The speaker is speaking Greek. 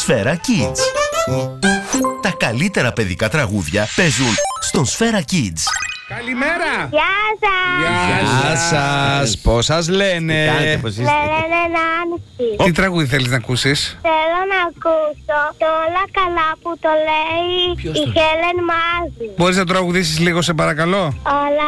Σφαίρα Kids. Τα καλύτερα παιδικά τραγούδια παίζουν στον Σφαίρα Kids. Καλημέρα! Γεια σας! Γεια σας! Πώς σας λένε? Λένε Νάνση. Τι τραγούδι θέλεις να ακούσεις? Θέλω να ακούσω το όλα καλά που το λέει η Χέλεν Μάζη. Μπορείς να τραγουδήσεις λίγο σε παρακαλώ? Όλα